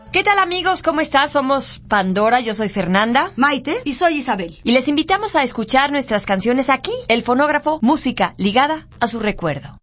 ¿Qué tal, amigos? ¿Cómo estás? Somos Pandora, yo soy Fernanda. Maite y soy Isabel. Y les invitamos a escuchar nuestras canciones aquí, El Fonógrafo, música ligada a su recuerdo.